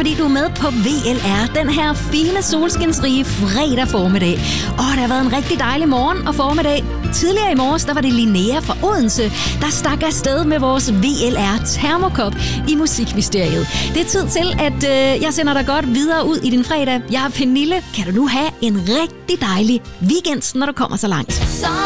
fordi du er med på VLR den her fine solskinsrige fredag formiddag. Det har været en rigtig dejlig morgen og formiddag. Tidligere i morges, der var det Linnea fra Odense, der stak afsted med vores VLR Termokop i Musikmysteriet. Det er tid til, at jeg sender dig godt videre ud i din fredag. Jeg er Pernille. Kan du nu have en rigtig dejlig weekend, når du kommer så langt?